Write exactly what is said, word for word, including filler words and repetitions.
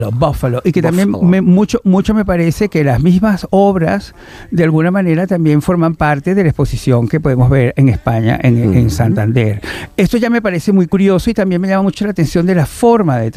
Buffalo, y que también Buffalo. me, mucho, mucho me parece que las mismas obras de alguna manera también forman parte de la exposición que podemos ver en España, en, en Santander. Esto ya me parece muy curioso y también me llama mucho la atención de la forma de